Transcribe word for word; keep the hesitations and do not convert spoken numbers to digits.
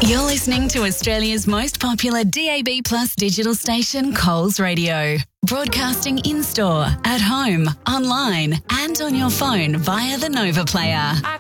You're listening to Australia's most popular D A B Plus digital station, Coles Radio. Broadcasting in-store, at home, online and on your phone via the Nova Player. I